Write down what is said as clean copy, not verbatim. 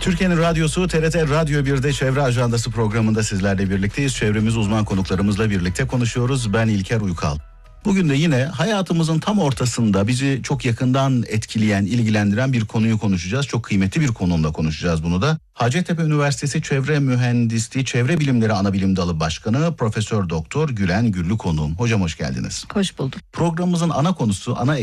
Türkiye'nin radyosu TRT Radyo 1'de Çevre Ajandası programında sizlerle birlikteyiz. Çevremiz uzman konuklarımızla birlikte konuşuyoruz. Ben İlker Uykal. Bugün de yine hayatımızın tam ortasında bizi çok yakından etkileyen, ilgilendiren bir konuyu konuşacağız. Çok kıymetli bir konumla konuşacağız bunu da. Hacettepe Üniversitesi Çevre Mühendisliği Çevre Bilimleri Anabilim Dalı Başkanı Profesör Doktor Gülen Güllü konuğum. Hocam hoş geldiniz. Hoş bulduk. Programımızın ana konusu, ana